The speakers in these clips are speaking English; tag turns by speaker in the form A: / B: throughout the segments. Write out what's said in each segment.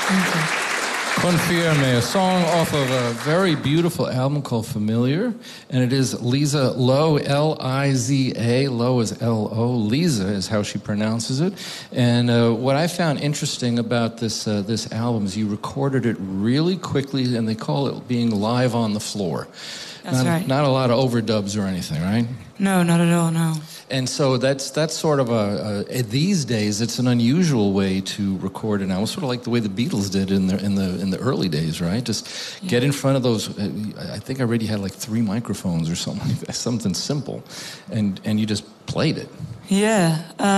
A: Confirme, a song off of a very beautiful album called Familiar, and it is Liza Lowe, L-I-Z-A, Lowe is L-O, Liza is how she pronounces it. And what I found interesting about this album is you recorded it really quickly, and they call it being live on the floor.
B: That's right.
A: Not a lot of overdubs or anything, right?
B: No, not at all, no.
A: And so that's sort of these days it's an unusual way to record it now. It's sort of like the way the Beatles did in the early days, right? Just get in front of those. I think I already had like 3 microphones or something like that, something simple, and you just played it.
B: Yeah,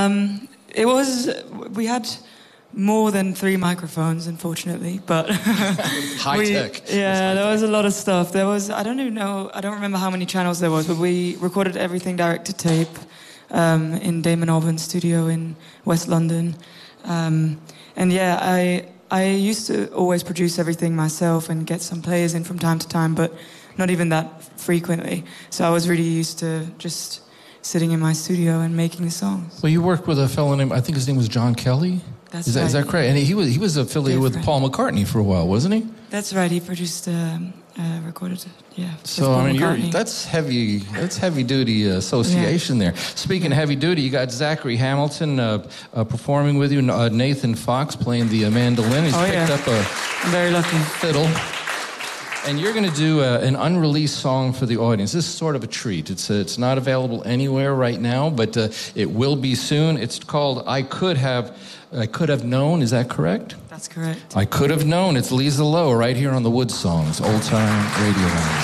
B: we had more than 3 microphones, unfortunately, but
A: high tech.
B: Yeah, there was a lot of stuff. There was, I don't remember how many channels there was, but we recorded everything direct to tape in Damon Albarn's studio in West London. And yeah, I used to always produce everything myself and get some players in from time to time, but not even that frequently. So I was really used to just sitting in my studio and making the songs.
A: Well, you worked with a fellow named, I think his name was John Kelly?
B: That's right.
A: Is that correct? And he was affiliated with Paul McCartney for a while, wasn't he?
B: That's right. He produced, recorded, yeah.
A: So I mean, that's heavy duty association there. Speaking of heavy duty, you got Zachary Hamilton performing with you. Nathan Fox playing the mandolin. He's picked up a
B: I'm very lucky
A: fiddle. And you're going to do an unreleased song for the audience. This is sort of a treat. It's not available anywhere right now, but it will be soon. It's called I Could Have Known. Is that correct?
B: That's correct.
A: I Could Have Known. It's Liza Lowe right here on the Wood Songs, Old Time Radio Lounge.